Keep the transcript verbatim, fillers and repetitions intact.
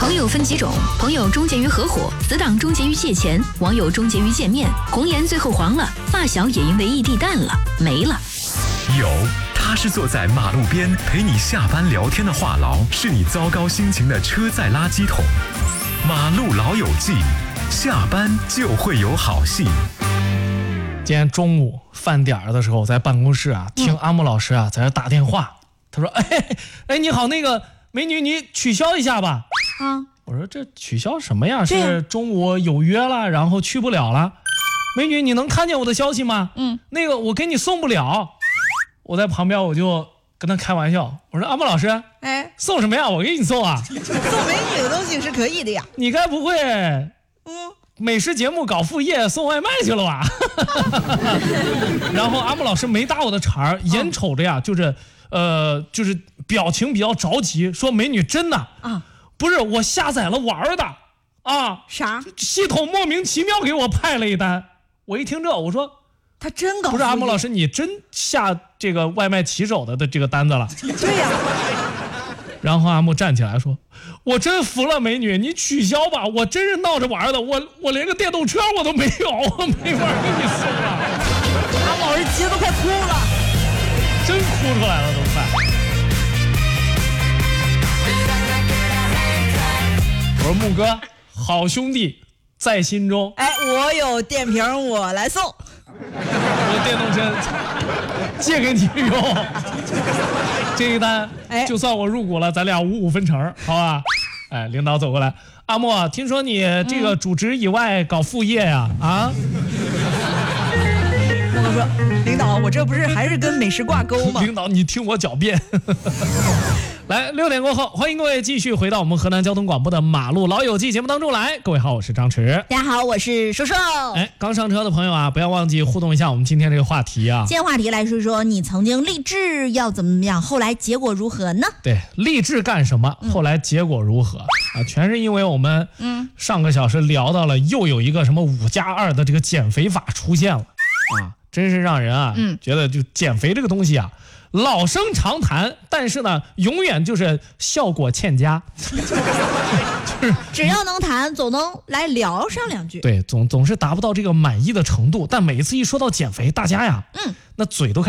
朋友分几种，朋友终结于合伙，死党终结于借钱，网友终结于见面，红颜最后黄了，发小也因为异地淡了，没了。 有，他是坐在马路边陪你下班聊天的话痨，是你糟糕心情的车载垃圾桶。马路老友记，下班就会有好戏。 今天中午饭点的时候，在办公室啊，听阿木老师啊在这打电话，他说：“哎哎，你好，那个美女，你取消一下吧。”啊，我说这取消什么呀？是中午有约了，然后去不了了。美女，你能看见我的消息吗？嗯，那个我给你送不了。我在旁边我就跟他开玩笑，我说：“阿木老师，哎，送什么呀？我给你送啊。” 送美女的东西是可以的呀。 你该不会嗯？美食节目搞副业送外卖去了吧？然后阿木老师没搭我的茬儿，眼瞅着呀，就是呃，就是表情比较着急，说：“美女，真的啊，不是我下载了玩的啊， 啥？ 系统莫名其妙给我派了一单。”我一听这，我说：“ 他真搞副业？ 不是阿木老师，你真下这个外卖骑手的的这个单子了？” 对呀。 然后阿木站起来说：“我真服了，美女，你取消吧，我真是闹着玩的，我我连个电动车我都没有，我没法给你送了。” 阿木老师急得都快哭了， 真哭出来了都快。我说木哥，好兄弟在心中。 哎，我有电瓶，我来送。 我电动车借给你用。这一单，哎，就算我入股了，咱俩五五分成，好吧？哎，领导走过来，阿莫，听说你这个主职以外搞副业呀？啊？ 我说，领导，我这不是还是跟美食挂钩吗？ 领导，你听我狡辩。来，六点过后，欢迎各位继续回到我们河南交通广播的马路老友记节目当中来。各位好，我是张弛。 大家好，我是瘦瘦。 哎，刚上车的朋友啊，不要忘记互动一下我们今天这个话题啊。 今天话题来说说，你曾经立志要怎么样，后来结果如何呢？ 对，立志干什么，后来结果如何、嗯、啊？全是因为我们嗯上个小时聊到了又有一个什么五加二的这个减肥法出现了啊，真是让人啊、嗯、觉得就减肥这个东西啊。老生常谈，但是呢，永远就是效果欠佳。就是只要能谈，总能来聊上两句。 对，总总是达不到这个满意的程度。但每一次一说到减肥，大家呀，嗯，那嘴都开始。